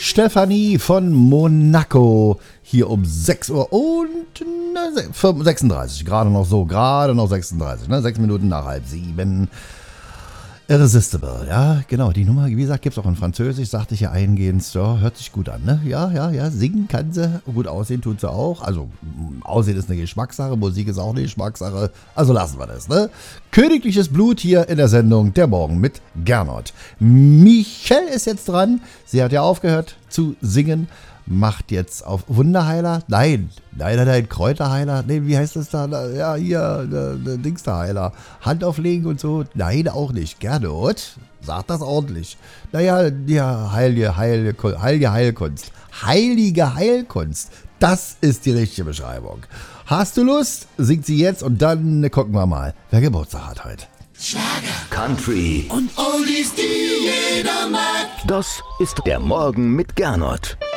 Stefanie von Monaco hier um 6 Uhr und 36, gerade noch 36, ne? 6 Minuten nach 6:30. Irresistible, ja, genau, die Nummer, wie gesagt, gibt es auch in Französisch, sagte ich ja eingehend, ja, hört sich gut an, ne? Ja, singen kann sie, gut aussehen tut sie auch, also Aussehen ist eine Geschmackssache, Musik ist auch eine Geschmackssache, also lassen wir das, ne? Königliches Blut hier in der Sendung Der Morgen mit Gernot. Michelle ist jetzt dran, sie hat ja aufgehört zu singen, macht jetzt auf Wunderheiler, nein, Kräuterheiler, nee, wie heißt das da, ja, hier, Dingsterheiler, Hand auflegen und so, nein, auch nicht, Gernot, sag das ordentlich, naja, die heilige Heilkunst, das ist die richtige Beschreibung. Hast du Lust? Singt sie jetzt und dann gucken wir mal, wer Geburtstag hat heute. Schlager, Country und Oldies, die jeder mag. Das ist der Morgen mit Gernot.